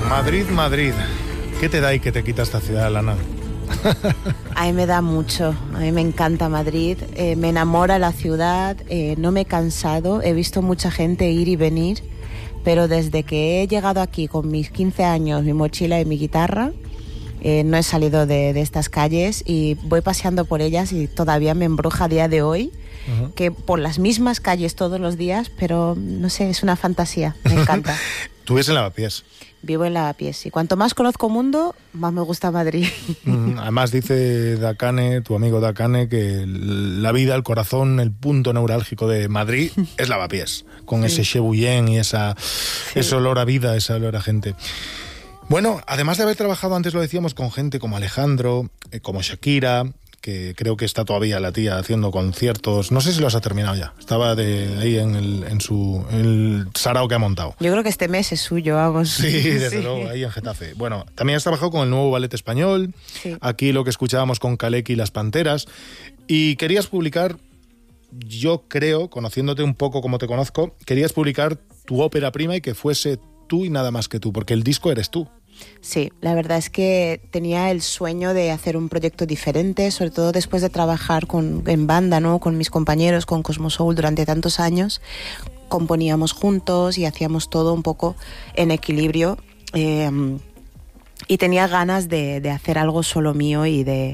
Madrid, Madrid. ¿Qué te da y qué te quita esta ciudad, Lana? A mí me da mucho, a mí me encanta Madrid, me enamora la ciudad, no me he cansado, he visto mucha gente ir y venir, pero desde que he llegado aquí con mis 15 años, mi mochila y mi guitarra, no he salido de estas calles y voy paseando por ellas y todavía me embruja a día de hoy, que por las mismas calles todos los días, pero no sé, es una fantasía, me encanta. Tú vives en Lavapiés. Vivo en Lavapiés y cuanto más conozco mundo, más me gusta Madrid. Además dice Dakane, tu amigo Dakane, que la vida, el corazón, el punto neurálgico de Madrid es Lavapiés, con ese chebullén y ese olor a vida, ese olor a gente. Bueno, además de haber trabajado, antes lo decíamos, con gente como Alejandro, como Shakira, que creo que está todavía la tía haciendo conciertos. No sé si los ha terminado ya. Estaba ahí en el sarao que ha montado. Yo creo que este mes es suyo, vamos. Sí, desde luego, ahí en Getafe. Bueno, también has trabajado con el nuevo Ballet Español. Sí. Aquí lo que escuchábamos con Kaleki y Las Panteras. Y querías publicar, yo creo, conociéndote un poco como te conozco, querías publicar tu ópera prima y que fuese tú y nada más que tú, porque el disco eres tú. Sí, la verdad es que tenía el sueño de hacer un proyecto diferente, sobre todo después de trabajar en banda, ¿no? Con mis compañeros, con Cosmo Soul durante tantos años. Componíamos juntos y hacíamos todo un poco en equilibrio. Y tenía ganas de hacer algo solo mío y de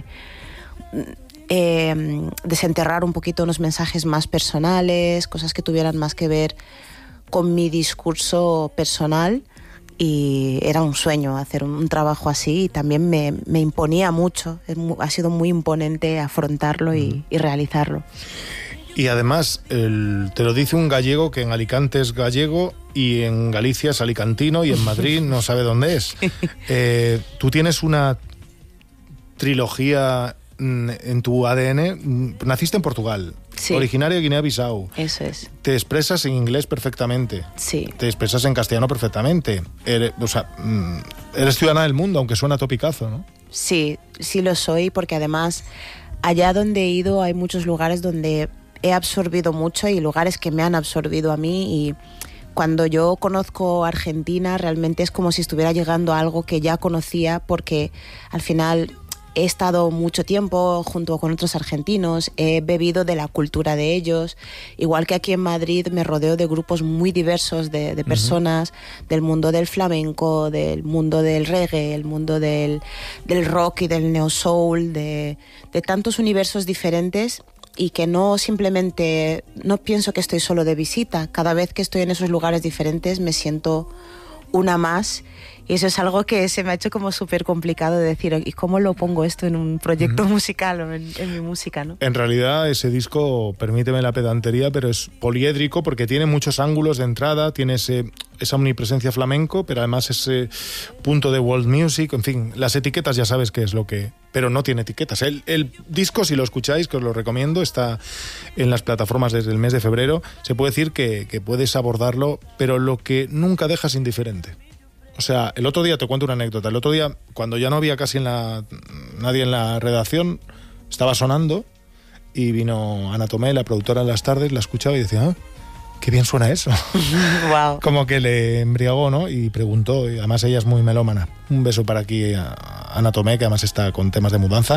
desenterrar un poquito unos mensajes más personales, cosas que tuvieran más que ver con mi discurso personal. Y era un sueño hacer un trabajo así y también me imponía mucho, ha sido muy imponente afrontarlo y realizarlo. Y además, te lo dice un gallego que en Alicante es gallego y en Galicia es alicantino y en Madrid no sabe dónde es. Tú tienes una trilogía en tu ADN, naciste en Portugal. Sí. Originario de Guinea-Bissau. Eso es. Te expresas en inglés perfectamente. Sí. Te expresas en castellano perfectamente. Eres ciudadana del mundo, aunque suena topicazo, ¿no? Sí, sí lo soy, porque además allá donde he ido hay muchos lugares donde he absorbido mucho y lugares que me han absorbido a mí y cuando yo conozco Argentina realmente es como si estuviera llegando a algo que ya conocía porque al final he estado mucho tiempo junto con otros argentinos, he bebido de la cultura de ellos, igual que aquí en Madrid me rodeo de grupos muy diversos de personas del mundo del flamenco, del mundo del reggae, el mundo del rock y del neo soul, de tantos universos diferentes y que no simplemente, no pienso que estoy solo de visita, cada vez que estoy en esos lugares diferentes me siento una más. Y eso es algo que se me ha hecho como súper complicado de decir, ¿y cómo lo pongo esto en un proyecto musical o en mi música, ¿no? En realidad ese disco, permíteme la pedantería, pero es poliédrico porque tiene muchos ángulos de entrada, tiene esa omnipresencia flamenco, pero además ese punto de world music, en fin, las etiquetas ya sabes qué es lo que... Pero no tiene etiquetas. El disco, si lo escucháis, que os lo recomiendo, está en las plataformas desde el mes de febrero, se puede decir que puedes abordarlo, pero lo que nunca dejas indiferente. O sea, el otro día, te cuento una anécdota, el otro día, cuando ya no había casi nadie en la redacción, estaba sonando y vino Ana Tomé, la productora de las tardes, la escuchaba y decía, qué bien suena eso. Wow. Como que le embriagó, ¿no? Y preguntó, y además ella es muy melómana. Un beso para aquí a Ana Tomé, que además está con temas de mudanza.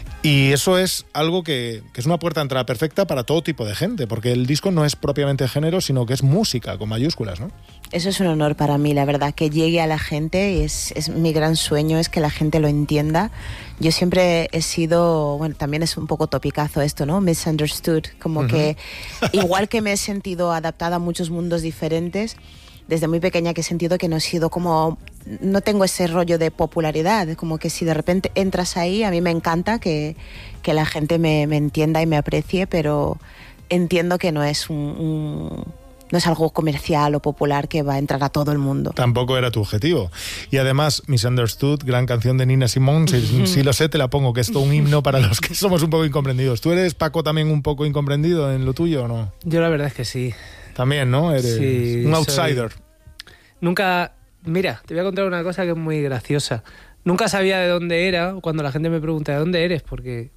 Y eso es algo que es una puerta de entrada perfecta para todo tipo de gente, porque el disco no es propiamente género, sino que es música, con mayúsculas, ¿no? Eso es un honor para mí, la verdad, que llegue a la gente, es mi gran sueño, es que la gente lo entienda. Yo siempre he sido, bueno, también es un poco topicazo esto, ¿no? Misunderstood, como que igual que me he sentido adaptada a muchos mundos diferentes, desde muy pequeña que he sentido que no he sido como, no tengo ese rollo de popularidad, como que si de repente entras ahí, a mí me encanta que la gente me entienda y me aprecie, pero entiendo que no es no es algo comercial o popular que va a entrar a todo el mundo. Tampoco era tu objetivo. Y además, Misunderstood, gran canción de Nina Simone, si lo sé, te la pongo, que es todo un himno para los que somos un poco incomprendidos. ¿Tú eres, Paco, también un poco incomprendido en lo tuyo o no? Yo la verdad es que sí. También, ¿no? Eres un outsider. Nunca... Mira, te voy a contar una cosa que es muy graciosa. Nunca sabía de dónde era cuando la gente me pregunta ¿de dónde eres? Porque